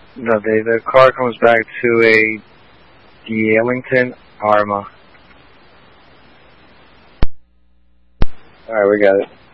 No, the car comes back to a Yellington Arma. Alright, we got it.